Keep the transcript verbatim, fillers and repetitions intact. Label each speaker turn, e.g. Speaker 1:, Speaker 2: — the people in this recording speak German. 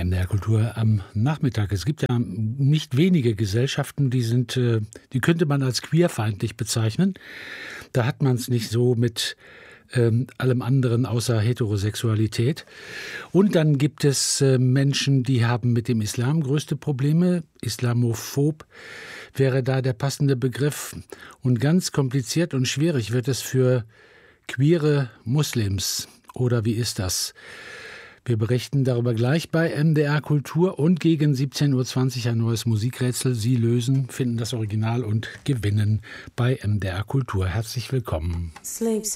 Speaker 1: M D R Kultur am Nachmittag. Es gibt ja nicht wenige Gesellschaften, die sind, äh, die könnte man als queerfeindlich bezeichnen. Da hat man es nicht so mit ähm, allem anderen außer Heterosexualität. Und dann gibt es äh, Menschen, die haben mit dem Islam größte Probleme. Islamophob wäre da der passende Begriff. Und ganz kompliziert und schwierig wird es für queere Muslims. Oder wie ist das? Wir berichten darüber gleich bei M D R Kultur und gegen siebzehn Uhr zwanzig ein neues Musikrätsel. Sie lösen, finden das Original und gewinnen bei M D R Kultur. Herzlich willkommen.
Speaker 2: Slaves